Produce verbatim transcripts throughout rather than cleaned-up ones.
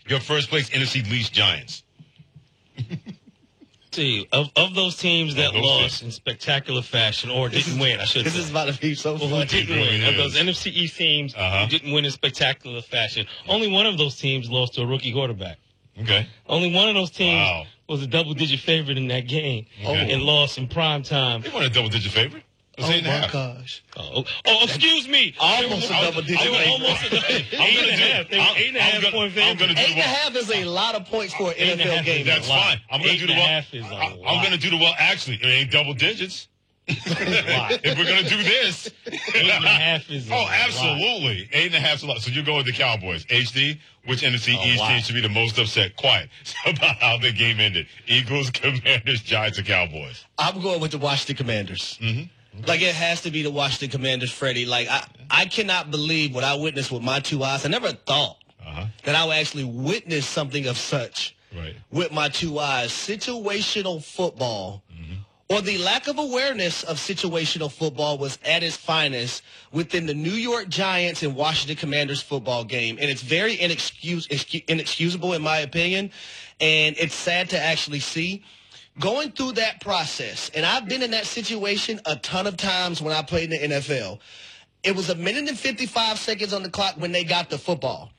Your first place N F C least Giants. See, of, of those teams that those lost teams. in spectacular fashion or didn't win, I should This say. is about to be so Well, funny. who didn't It really win? Of is. those N F C East teams Uh-huh. who didn't win in spectacular fashion, only one of those teams lost to a rookie quarterback. Okay. Only one of those teams Wow. was a double-digit favorite in that game Okay. and lost in prime time. They weren't a double-digit favorite. It was Oh, eight and a my half. gosh. Oh, oh, excuse me. Almost They a were- double-digit They were favorite. almost a double- eight I'm and gonna a do- half. They were I'm- eight and a I'm half gonna- point I'm favorite. gonna do Eight and a half is a lot of points for an Eight N and F a L half game. is That's a lot. fine. I'm going Eight to do and the a well. half is a I- I'm lot. going to do the well. Actually, it ain't double digits. If we're going to do this. Eight and a half is a Oh, lot. absolutely. Eight and a half is a lot. So you're going with the Cowboys. H D, which N F C Oh, East wow. team should be the most upset? Quiet about how the game ended. Eagles, Commanders, Giants, and Cowboys. I'm going with the Washington Commanders. Mm-hmm. Like, it has to be the Washington Commanders, Freddie. Like, I, I cannot believe what I witnessed with my two eyes. I never thought Uh-huh. that I would actually witness something of such Right. with my two eyes. Situational football, or the lack of awareness of situational football, was at its finest within the New York Giants and Washington Commanders football game. And it's very inexcus- excu- inexcusable, in my opinion. And it's sad to actually see. Going through that process, and I've been in that situation a ton of times when I played in the N F L. It was a minute and fifty-five seconds on the clock when they got the football.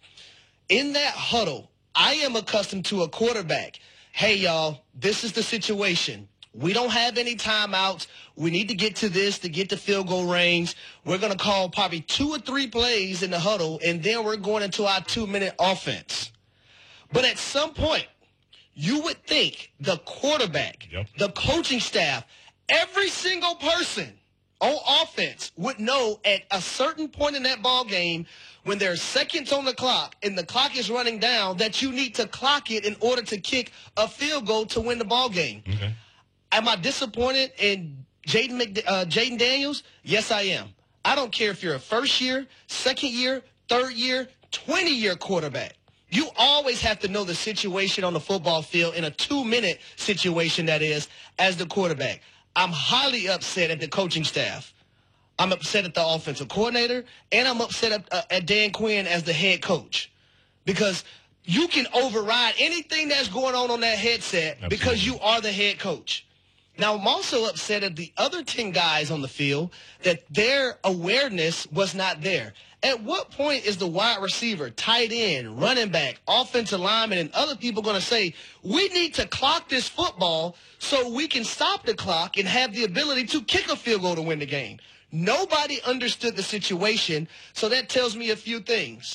In that huddle, I am accustomed to a quarterback. Hey, y'all, this is the situation. We don't have any timeouts. We need to get to this to get to field goal range. We're going to call probably two or three plays in the huddle, and then we're going into our two-minute offense. But at some point, you would think the quarterback, Yep. the coaching staff, every single person on offense would know at a certain point in that ball game, when there's seconds on the clock and the clock is running down, that you need to clock it in order to kick a field goal to win the ball game. Okay. Am I disappointed in Jaden Mc, uh, Jaden Daniels? Yes, I am. I don't care if you're a first year, second year, third year, twenty year quarterback. You always have to know the situation on the football field, in a two-minute situation, that is, as the quarterback. I'm highly upset at the coaching staff. I'm upset at the offensive coordinator, and I'm upset at, uh, at Dan Quinn as the head coach. Because you can override anything that's going on on that headset Absolutely. because you are the head coach. Now, I'm also upset at the other ten guys on the field that their awareness was not there. At what point is the wide receiver, tight end, running back, offensive lineman, and other people going to say, we need to clock this football so we can stop the clock and have the ability to kick a field goal to win the game? Nobody understood the situation, so that tells me a few things.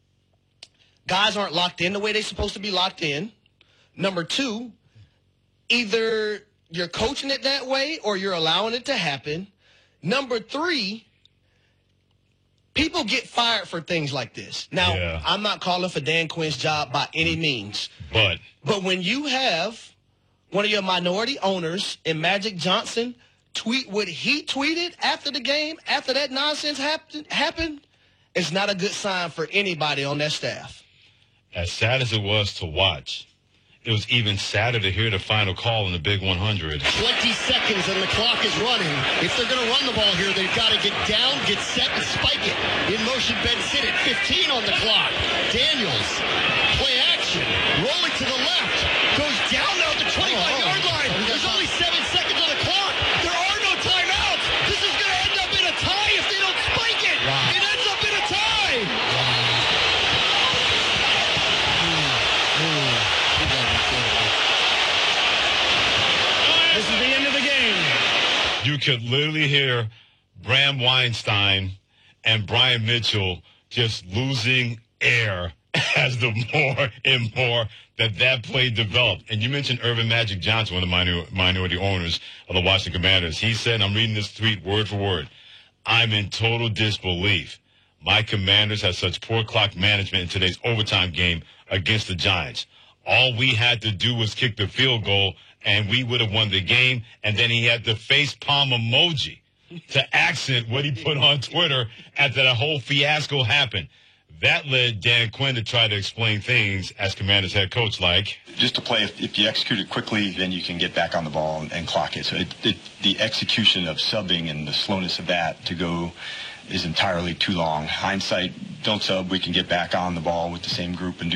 Guys aren't locked in the way they're supposed to be locked in. Number two, either you're coaching it that way or you're allowing it to happen. Number three, people get fired for things like this. Now, Yeah. I'm not calling for Dan Quinn's job by any means. But But when you have one of your minority owners in Magic Johnson tweet what he tweeted after the game, after that nonsense happened, happened, it's not a good sign for anybody on that staff. as sad as it was to watch, it was even sadder to hear the final call in the Big one hundred. twenty seconds and the clock is running. If they're going to run the ball here, they've got to get down, get set, and spike it. In motion, Ben Sinnott, fifteen on the clock. Daniels, play action, rolling to the left, goes down now at the twenty-five-yard line. There's only seven seconds on the clock. There are no timeouts. This is going to end up in a tie if they don't spike it. It ends up in a tie. This is the end of the game. You could literally hear Bram Weinstein and Brian Mitchell just losing air as the more and more that that play developed. And you mentioned Irvin Magic Johnson, one of the minor, minority owners of the Washington Commanders. He said, I'm reading this tweet word for word, I'm in total disbelief. My Commanders had such poor clock management in today's overtime game against the Giants. All we had to do was kick the field goal, and we would have won the game. And then he had the face palm emoji to accent what he put on Twitter after the whole fiasco happened. That led Dan Quinn to try to explain things as Commanders head coach, like, just to play, if, if you execute it quickly, then you can get back on the ball and, and clock it. So it, it, the execution of subbing and the slowness of that to go is entirely too long. Hindsight, don't sub. We can get back on the ball with the same group and do